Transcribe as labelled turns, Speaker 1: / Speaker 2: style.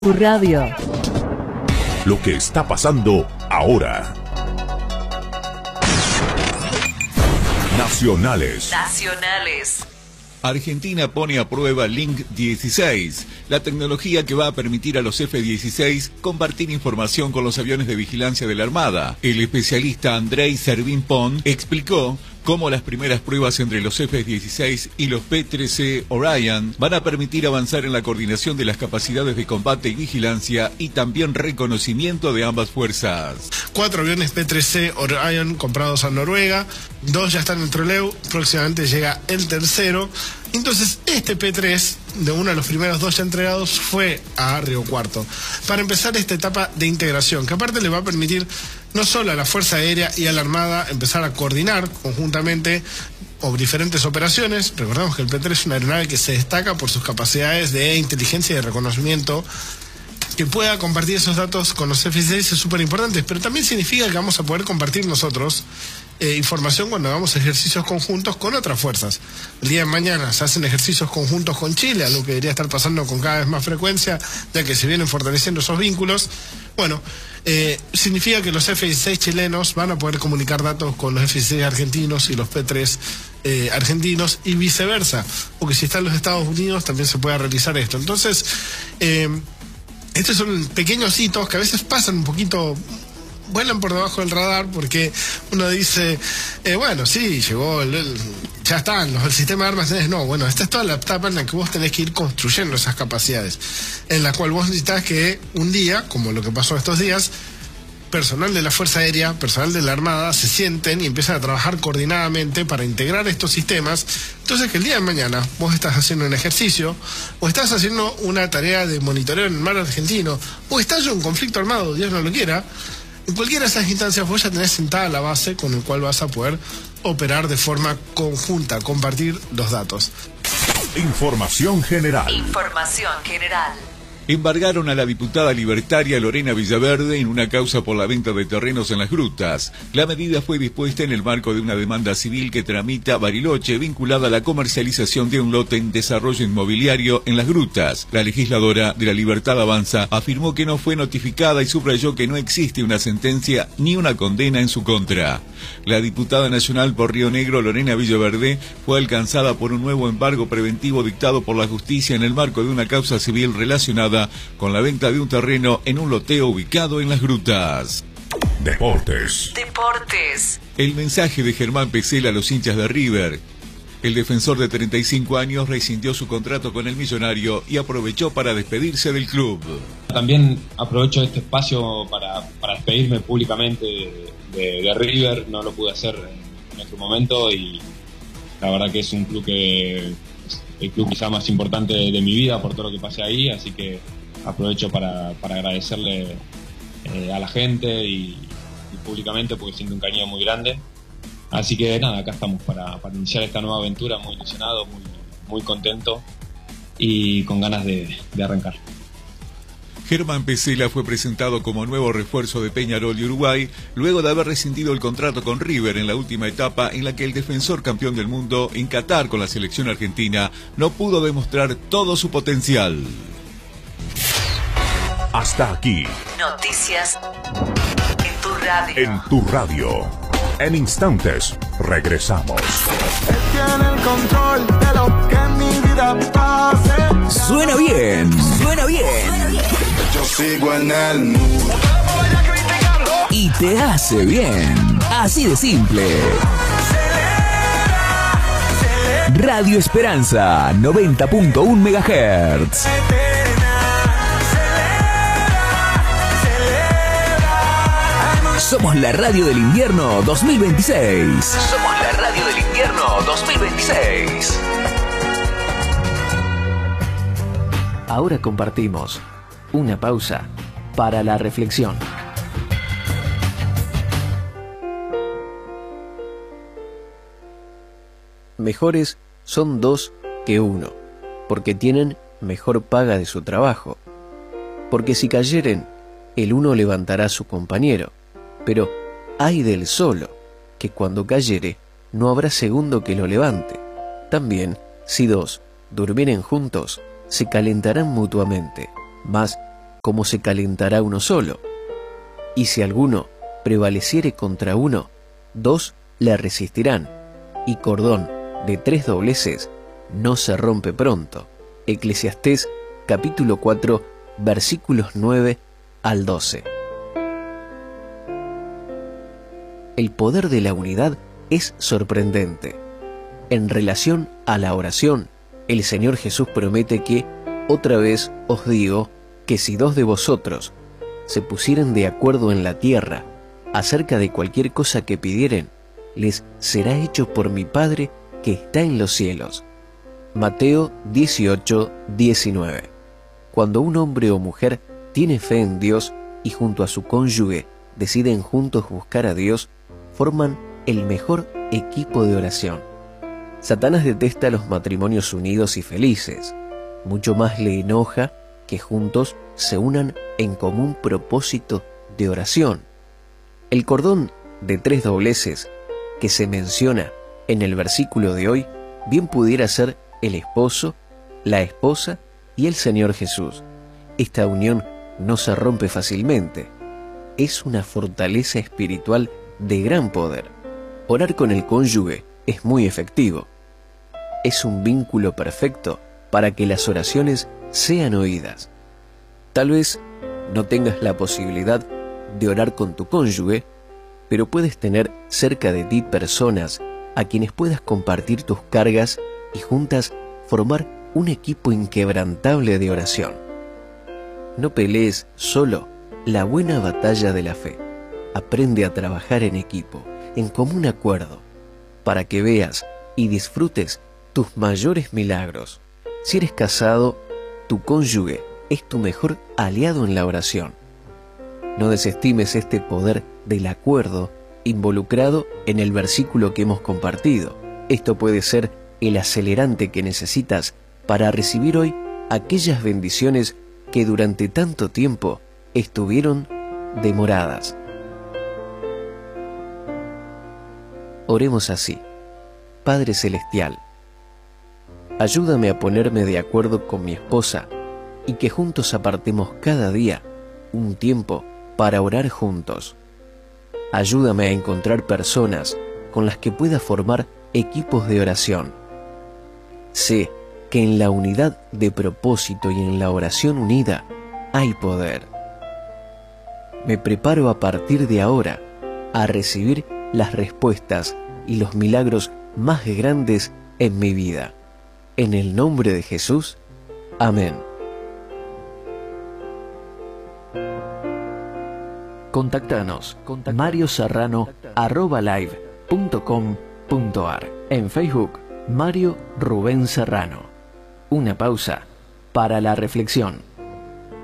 Speaker 1: Tu radio.
Speaker 2: Lo que está pasando ahora. Nacionales.
Speaker 3: Argentina pone a prueba Link 16, la tecnología que va a permitir a los F-16 compartir información con los aviones de vigilancia de la Armada. El especialista Andrei Servin-Pon explicó cómo las primeras pruebas entre los F-16 y los P-13C Orion van a permitir avanzar en la coordinación de las capacidades de combate y vigilancia y también reconocimiento de ambas fuerzas.
Speaker 4: 4 aviones P-13C Orion comprados a Noruega, 2 ya están en Trelew, próximamente llega el tercero. Entonces este P-3, de uno de los primeros 2 ya entregados, fue a Río Cuarto para empezar esta etapa de integración, que aparte le va a permitir no solo a la Fuerza Aérea y a la Armada empezar a coordinar conjuntamente o diferentes operaciones. Recordemos que el P-3 es una aeronave que se destaca por sus capacidades de inteligencia y de reconocimiento. Que pueda compartir esos datos con los F-16 es súper importante, pero también significa que vamos a poder compartir nosotros información cuando hagamos ejercicios conjuntos con otras fuerzas. El día de mañana se hacen ejercicios conjuntos con Chile, algo que debería estar pasando con cada vez más frecuencia, ya que se vienen fortaleciendo esos vínculos. Bueno, significa que los F-16 chilenos van a poder comunicar datos con los F-16 argentinos y los P-3 argentinos y viceversa, porque si están los Estados Unidos también se puede realizar esto. Entonces, estos son pequeños hitos que a veces pasan un poquito, vuelan por debajo del radar, porque uno dice, bueno, sí, llegó, ya están, el sistema de armas tenés. No, bueno, esta es toda la etapa en la que vos tenés que ir construyendo esas capacidades, en la cual vos necesitas que un día, como lo que pasó estos días, personal de la Fuerza Aérea, personal de la Armada, se sienten y empiezan a trabajar coordinadamente para integrar estos sistemas. Entonces que el día de mañana vos estás haciendo un ejercicio, o estás haciendo una tarea de monitoreo en el mar argentino, o estás en un conflicto armado, Dios no lo quiera, en cualquiera de esas instancias vos ya tenés sentada la base con el cual vas a poder operar de forma conjunta, compartir los datos.
Speaker 2: Información general.
Speaker 3: Embargaron a la diputada libertaria Lorena Villaverde en una causa por la venta de terrenos en las grutas. La medida fue dispuesta en el marco de una demanda civil que tramita Bariloche vinculada a la comercialización de un lote en desarrollo inmobiliario en las grutas. La legisladora de La Libertad Avanza afirmó que no fue notificada y subrayó que no existe una sentencia ni una condena en su contra. La diputada nacional por Río Negro, Lorena Villaverde, fue alcanzada por un nuevo embargo preventivo dictado por la justicia en el marco de una causa civil relacionada con la venta de un terreno en un loteo ubicado en las grutas.
Speaker 2: Deportes.
Speaker 3: El mensaje de Germán Pesela a los hinchas de River. El defensor de 35 años rescindió su contrato con el millonario y aprovechó para despedirse del club.
Speaker 5: También aprovecho este espacio para despedirme públicamente de River. No lo pude hacer en otro momento y la verdad que es un club que el club quizá más importante de mi vida por todo lo que pasé ahí, así que aprovecho para agradecerle a la gente y públicamente, porque siento un cariño muy grande. Así que nada, acá estamos para iniciar esta nueva aventura, muy ilusionado, muy contento y con ganas de arrancar.
Speaker 3: Germán Pesela fue presentado como nuevo refuerzo de Peñarol y Uruguay, luego de haber rescindido el contrato con River en la última etapa en la que el defensor campeón del mundo en Qatar con la selección argentina no pudo demostrar todo su potencial.
Speaker 2: Hasta aquí.
Speaker 1: Noticias en tu radio.
Speaker 2: En tu radio. En instantes, regresamos.
Speaker 6: Él tiene el control de lo que en mi vida pase.
Speaker 7: Suena bien, suena bien.
Speaker 6: Yo sigo en el mood.
Speaker 7: Y te hace bien. Así de simple. Radio Esperanza, 90.1 MHz. Somos la radio del invierno 2026. Somos la radio del invierno 2026.
Speaker 8: Ahora compartimos una pausa para la reflexión. Mejores son 2 que 1, porque tienen mejor paga de su trabajo. Porque si cayeren, el uno levantará a su compañero. Pero ay del solo, que cuando cayere, no habrá segundo que lo levante. También, si 2 durmieren juntos, se calentarán mutuamente. Mas como se calentará uno solo. Y si alguno prevaleciere contra uno, 2 le resistirán, y cordón de 3 dobleces no se rompe pronto. Eclesiastés capítulo 4, versículos 9 al 12. El poder de la unidad es sorprendente. En relación a la oración, el Señor Jesús promete que, otra vez os digo, que si 2 de vosotros se pusieren de acuerdo en la tierra acerca de cualquier cosa que pidieren, les será hecho por mi Padre que está en los cielos. Mateo 18, 19. Cuando un hombre o mujer tiene fe en Dios y junto a su cónyuge deciden juntos buscar a Dios, forman el mejor equipo de oración. Satanás detesta los matrimonios unidos y felices. Mucho más le enoja que juntos se unan en común propósito de oración. El cordón de 3 dobleces que se menciona en el versículo de hoy bien pudiera ser el esposo, la esposa y el Señor Jesús. Esta unión no se rompe fácilmente. Es una fortaleza espiritual de gran poder. Orar con el cónyuge es muy efectivo. Es un vínculo perfecto para que las oraciones sean oídas. Tal vez no tengas la posibilidad de orar con tu cónyuge, pero puedes tener cerca de ti personas a quienes puedas compartir tus cargas y juntas formar un equipo inquebrantable de oración. No pelees solo la buena batalla de la fe. Aprende a trabajar en equipo, en común acuerdo, para que veas y disfrutes tus mayores milagros. Si eres casado, tu cónyuge es tu mejor aliado en la oración. No desestimes este poder del acuerdo involucrado en el versículo que hemos compartido. Esto puede ser el acelerante que necesitas para recibir hoy aquellas bendiciones que durante tanto tiempo estuvieron demoradas. Oremos así. Padre Celestial, ayúdame a ponerme de acuerdo con mi esposa y que juntos apartemos cada día un tiempo para orar juntos. Ayúdame a encontrar personas con las que pueda formar equipos de oración. Sé que en la unidad de propósito y en la oración unida hay poder. Me preparo a partir de ahora a recibir las respuestas y los milagros más grandes en mi vida. En el nombre de Jesús. Amén. Contactanos marioserrano@live.com.ar. En Facebook, Mario Rubén Serrano. Una pausa para la reflexión.